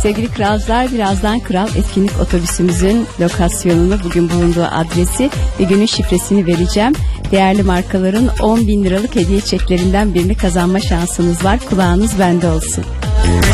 Sevgili kralcılar, birazdan Kral Etkinlik Otobüsümüzün lokasyonunu, bugün bulunduğu adresi ve günün şifresini vereceğim. Değerli markaların 10.000 liralık hediye çeklerinden birini kazanma şansınız var. Kulağınız bende olsun.